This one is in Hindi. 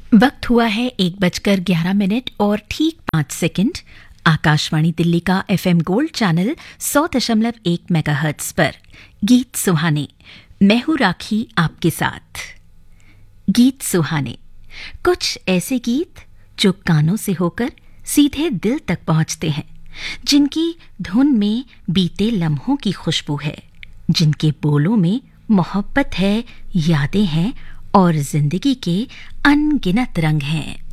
वक्त हुआ है 1:11 और ठीक 5 सेकंड। आकाशवाणी दिल्ली का एफएम गोल्ड चैनल 100.1 मेगाहर्ट्ज पर गीत सुहाने। मैं हूं राखी आपके साथ। गीत सुहाने, कुछ ऐसे गीत जो कानों से होकर सीधे दिल तक पहुंचते हैं, जिनकी धुन में बीते लम्हों की खुशबू है, जिनके बोलों में मोहब्बत है, यादें हैं और जिंदगी के अनगिनत रंग हैं।